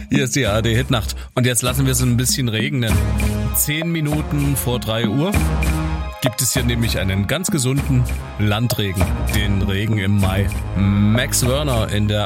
Hier ist die ARD-Hitnacht. Und jetzt lassen wir es ein bisschen regnen. 10 Minuten vor 3 Uhr gibt es hier nämlich einen ganz gesunden Landregen. Den Regen im Mai. Max Werner in der